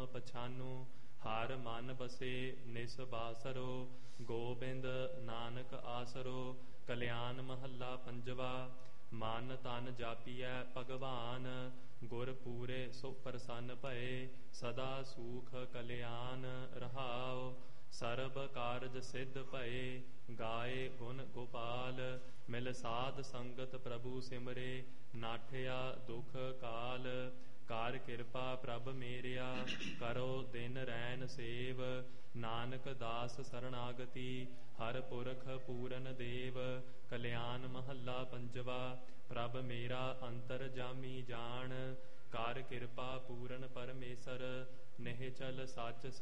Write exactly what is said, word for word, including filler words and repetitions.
ਹੁਕਮ ਪਛਾਨੂ। ਹਰ ਮਨ ਬਸੇ ਨਿਸ ਬਾਸਰੋ, ਗੋਬਿੰਦ ਨਾਨਕ ਆਸਰੋ। ਕਲਿਆਣ ਮਹੱਲਾ ਪੰਜਵਾ। ਮਨ ਤਨ ਜਾਪੀਐ ਭਗਵਾਨ, ਗੁਰ ਪੂਰੇ ਸੋ ਪ੍ਰਸੰਨ ਭਏ। ਸਦਾ ਸੂਖ ਕਲਿਆਣ ਰਹਾਉ, ਸਰਬ ਕਾਰਜ ਸਿੱਧ ਭਏ। ਗਾਏ ਗੁਣ ਗੋਪਾਲ, ਮਿਲ ਸਾਧ ਸੰਗਤ ਪ੍ਰਭੂ ਸਿਮਰੇ। ਨਾਠਿਆ ਦੁਖ ਕਾਲ, ਕਰ ਕਿਰਪਾ ਪ੍ਰਭ ਮੇਰਿਆ। ਕਰੋ ਦਿਨ ਰੈਨ ਸੇਵ, ਨਾਨਕ ਦਾਸ ਸਰਣਾਗਤੀ। ਹਰ ਪੁਰਖ ਪੂਰਨ ਦੇਵ, ਕਲਿਆਣ ਮਹੱਲਾ ਪੰਜਵਾ। ਪ੍ਰਭ ਮੇਰਾ ਅੰਤਰ ਜਾਮੀ ਜਾਣ, ਕਰ ਕਿਰਪਾ ਪੂਰਨ ਪਰਮੇਸ਼ਰ। ਨਿਹਚਲ ਸੱਚ